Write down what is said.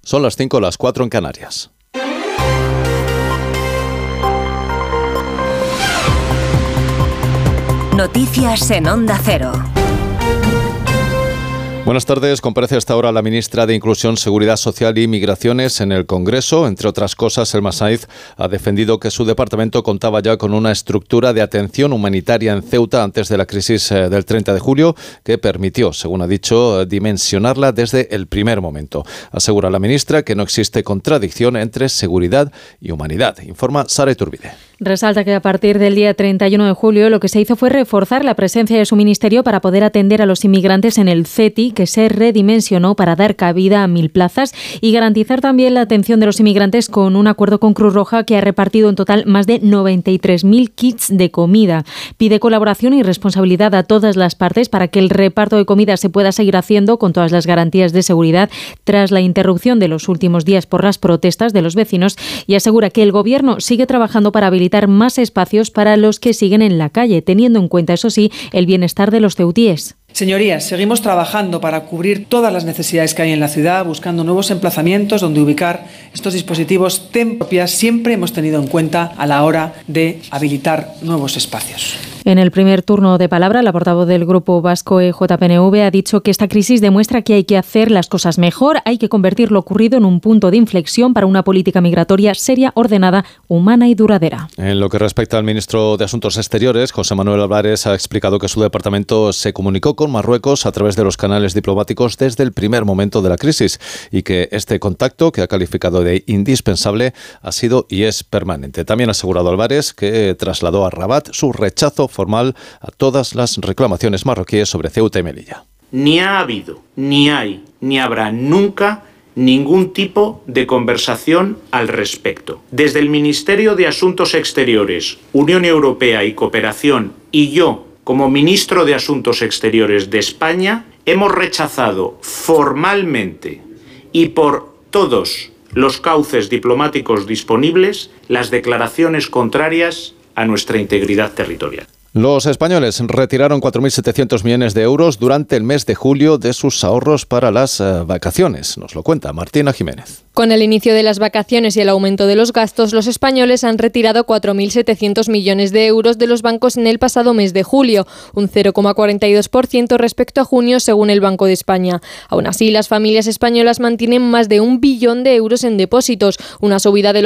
Son las 5, las 4 en Canarias. Noticias en Onda Cero. Buenas tardes. Comparece hasta ahora la ministra de Inclusión, Seguridad Social y Migraciones en el Congreso. Entre otras cosas, Elma Sainz ha defendido que su departamento contaba ya con una estructura de atención humanitaria en Ceuta antes de la crisis del 30 de julio que permitió, según ha dicho, dimensionarla desde el primer momento. Asegura la ministra que no existe contradicción entre seguridad y humanidad. Informa Sara Iturbide. Resalta que a partir del día 31 de julio lo que se hizo fue reforzar la presencia de su ministerio para poder atender a los inmigrantes en el CETI, que se redimensionó para dar cabida a 1.000 plazas y garantizar también la atención de los inmigrantes con un acuerdo con Cruz Roja que ha repartido en total más de 93.000 kits de comida. Pide colaboración y responsabilidad a todas las partes para que el reparto de comida se pueda seguir haciendo con todas las garantías de seguridad tras la interrupción de los últimos días por las protestas de los vecinos, y asegura que el Gobierno sigue trabajando para habilitar más espacios para los que siguen en la calle, teniendo en cuenta, eso sí, el bienestar de los ceutíes. Señorías, seguimos trabajando para cubrir todas las necesidades que hay en la ciudad, buscando nuevos emplazamientos donde ubicar estos dispositivos propias. Siempre hemos tenido en cuenta a la hora de habilitar nuevos espacios. En el primer turno de palabra, la portavoz del Grupo Vasco EJPNV ha dicho que esta crisis demuestra que hay que hacer las cosas mejor, hay que convertir lo ocurrido en un punto de inflexión para una política migratoria seria, ordenada, humana y duradera. En lo que respecta al ministro de Asuntos Exteriores, José Manuel Álvarez, ha explicado que su departamento se comunicó con Marruecos a través de los canales diplomáticos desde el primer momento de la crisis y que este contacto, que ha calificado de indispensable, ha sido y es permanente. También ha asegurado Álvarez que trasladó a Rabat su rechazo formal a todas las reclamaciones marroquíes sobre Ceuta y Melilla. Ni ha habido, ni hay, ni habrá nunca ningún tipo de conversación al respecto. Desde el Ministerio de Asuntos Exteriores, Unión Europea y Cooperación y yo, como ministro de Asuntos Exteriores de España, hemos rechazado formalmente y por todos los cauces diplomáticos disponibles las declaraciones contrarias a nuestra integridad territorial. Los españoles retiraron 4.700 millones de euros durante el mes de julio de sus ahorros para las vacaciones. Nos lo cuenta Martina Jiménez. Con el inicio de las vacaciones y el aumento de los gastos, los españoles han retirado 4.700 millones de euros de los bancos en el pasado mes de julio, un 0,42% respecto a junio, según el Banco de España. Aún así, las familias españolas mantienen más de 1 billón de euros en depósitos, una subida de